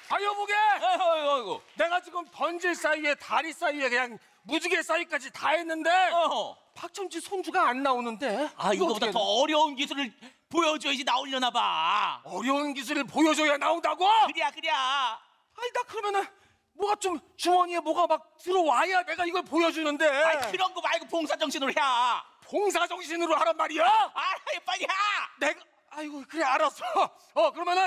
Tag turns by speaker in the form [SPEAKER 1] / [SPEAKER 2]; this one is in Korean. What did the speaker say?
[SPEAKER 1] 아유 보게.
[SPEAKER 2] 아이고.
[SPEAKER 1] 내가 지금 번질 사이에 다리 사이에 그냥 무지개 사이까지 다 했는데 박첨지 손주가 안 나오는데.
[SPEAKER 2] 아,
[SPEAKER 1] 이거
[SPEAKER 2] 이거보다
[SPEAKER 1] 어떻게
[SPEAKER 2] 더 어려운 기술을 보여줘야지 나오려나 봐.
[SPEAKER 1] 어려운 기술을 보여줘야 나온다고?
[SPEAKER 2] 그래.
[SPEAKER 1] 아니 나 그러면은 뭐가 좀 주머니에 뭐가 막 들어와야 내가 이걸 보여주는데.
[SPEAKER 2] 아이, 그런 거 말고 봉사 정신으로 해.
[SPEAKER 1] 봉사 정신으로 하란 말이야?
[SPEAKER 2] 빨리 해.
[SPEAKER 1] 내가 아이고 그래 알았어. 그러면은